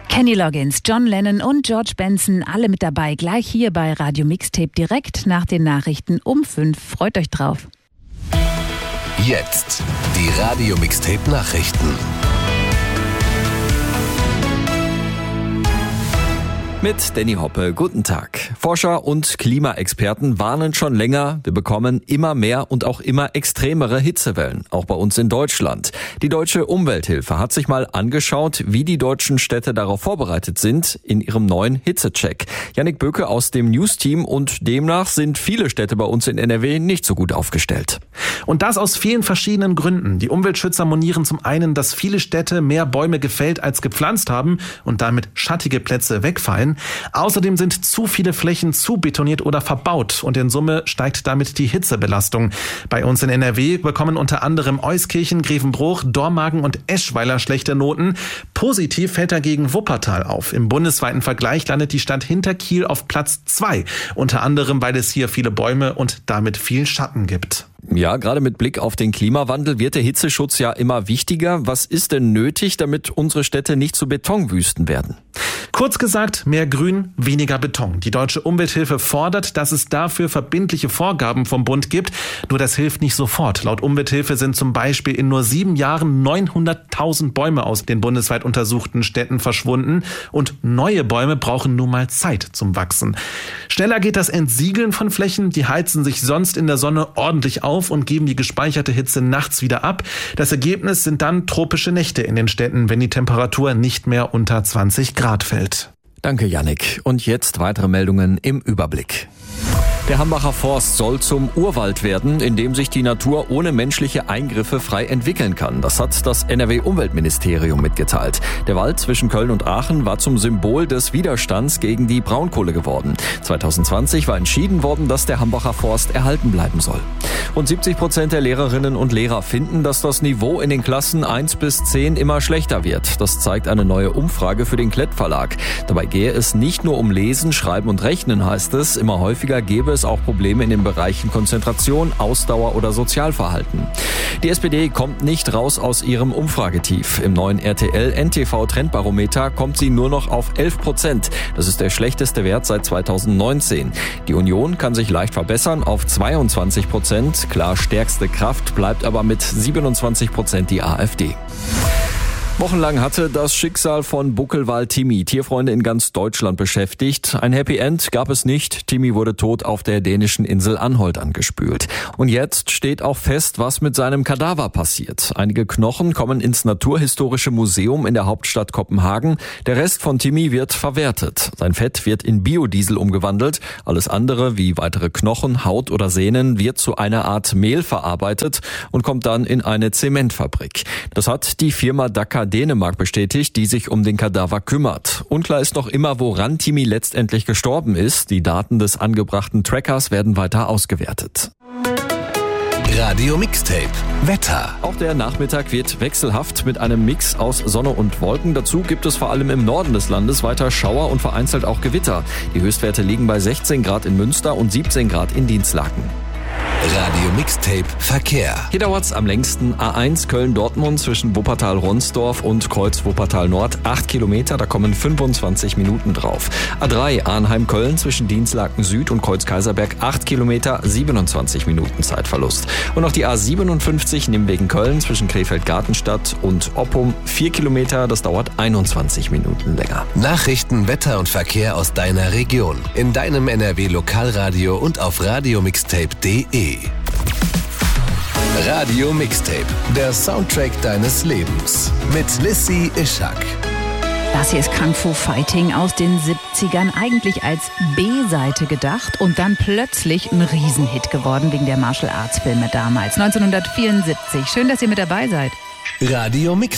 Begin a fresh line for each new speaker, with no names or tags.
Kenny Loggins, John Lennon und George Benson, alle mit dabei, gleich hier bei Radio Mixtape, direkt nach den Nachrichten um 5. Freut euch drauf.
Jetzt die Radio Mixtape Nachrichten.
Mit Danny Hoppe, guten Tag. Forscher und Klimaexperten warnen schon länger, wir bekommen immer mehr und auch immer extremere Hitzewellen, auch bei uns in Deutschland. Die Deutsche Umwelthilfe hat sich mal angeschaut, wie die deutschen Städte darauf vorbereitet sind in ihrem neuen Hitzecheck. Jannik Böke aus dem News-Team, und demnach sind viele Städte bei uns in NRW nicht so gut aufgestellt.
Und das aus vielen verschiedenen Gründen. Die Umweltschützer monieren zum einen, dass viele Städte mehr Bäume gefällt als gepflanzt haben und damit schattige Plätze wegfallen. Außerdem sind zu viele Flächen zu betoniert oder verbaut und in Summe steigt damit die Hitzebelastung. Bei uns in NRW bekommen unter anderem Euskirchen, Grevenbroich, Dormagen und Eschweiler schlechte Noten. Positiv fällt dagegen Wuppertal auf. Im bundesweiten Vergleich landet die Stadt hinter Kiel auf Platz 2. Unter anderem, weil es hier viele Bäume und damit viel Schatten gibt.
Ja, gerade mit Blick auf den Klimawandel wird der Hitzeschutz ja immer wichtiger. Was ist denn nötig, damit unsere Städte nicht zu Betonwüsten werden?
Kurz gesagt, mehr Grün, weniger Beton. Die Deutsche Umwelthilfe fordert, dass es dafür verbindliche Vorgaben vom Bund gibt. Nur das hilft nicht sofort. Laut Umwelthilfe sind zum Beispiel in nur 7 Jahren 900.000 Bäume aus den bundesweit untersuchten Städten verschwunden. Und neue Bäume brauchen nun mal Zeit zum Wachsen. Schneller geht das Entsiegeln von Flächen. Die heizen sich sonst in der Sonne ordentlich auf und geben die gespeicherte Hitze nachts wieder ab. Das Ergebnis sind dann tropische Nächte in den Städten, wenn die Temperatur nicht mehr unter 20 Grad fällt.
Danke, Jannik. Und jetzt weitere Meldungen im Überblick. Der Hambacher Forst soll zum Urwald werden, in dem sich die Natur ohne menschliche Eingriffe frei entwickeln kann. Das hat das NRW-Umweltministerium mitgeteilt. Der Wald zwischen Köln und Aachen war zum Symbol des Widerstands gegen die Braunkohle geworden. 2020 war entschieden worden, dass der Hambacher Forst erhalten bleiben soll. Rund 70% der Lehrerinnen und Lehrer finden, dass das Niveau in den Klassen 1 bis 10 immer schlechter wird. Das zeigt eine neue Umfrage für den Klett Verlag. Dabei gehe es nicht nur um Lesen, Schreiben und Rechnen, heißt es. Immer häufiger gebe es auch Probleme in den Bereichen Konzentration, Ausdauer oder Sozialverhalten. Die SPD kommt nicht raus aus ihrem Umfragetief. Im neuen RTL-NTV-Trendbarometer kommt sie nur noch auf 11%. Das ist der schlechteste Wert seit 2019. Die Union kann sich leicht verbessern auf 22%. Klar, stärkste Kraft bleibt aber mit 27% die AfD. Wochenlang hatte das Schicksal von Buckelwal Timmy Tierfreunde in ganz Deutschland beschäftigt. Ein Happy End gab es nicht. Timmy wurde tot auf der dänischen Insel Anholt angespült. Und jetzt steht auch fest, was mit seinem Kadaver passiert. Einige Knochen kommen ins Naturhistorische Museum in der Hauptstadt Kopenhagen. Der Rest von Timmy wird verwertet. Sein Fett wird in Biodiesel umgewandelt. Alles andere, wie weitere Knochen, Haut oder Sehnen, wird zu einer Art Mehl verarbeitet und kommt dann in eine Zementfabrik. Das hat die Firma Dakar Dänemark bestätigt, die sich um den Kadaver kümmert. Unklar ist noch immer, woran Timmy letztendlich gestorben ist. Die Daten des angebrachten Trackers werden weiter ausgewertet.
Radio Mixtape Wetter.
Auch der Nachmittag wird wechselhaft mit einem Mix aus Sonne und Wolken. Dazu gibt es vor allem im Norden des Landes weiter Schauer und vereinzelt auch Gewitter. Die Höchstwerte liegen bei 16 Grad in Münster und 17 Grad in Dinslaken.
Radio Mixtape Verkehr.
Hier dauert's am längsten. A1 Köln-Dortmund zwischen Wuppertal-Ronsdorf und Kreuz-Wuppertal-Nord 8 Kilometer, da kommen 25 Minuten drauf. A3 Arnheim-Köln zwischen Dinslaken Süd und Kreuz-Kaiserberg 8 Kilometer, 27 Minuten Zeitverlust. Und noch die A57 Nimwegen-Köln zwischen Krefeld-Gartenstadt und Oppum 4 Kilometer, das dauert 21 Minuten länger.
Nachrichten, Wetter und Verkehr aus deiner Region. In deinem NRW-Lokalradio und auf radiomixtape.de. Radio Mixtape, der Soundtrack deines Lebens. Mit Lissy Ischak.
Das hier ist Kung Fu Fighting aus den 70ern, eigentlich als B-Seite gedacht und dann plötzlich ein Riesenhit geworden wegen der Martial Arts Filme damals, 1974. Schön, dass ihr mit dabei seid.
Radio Mixtape.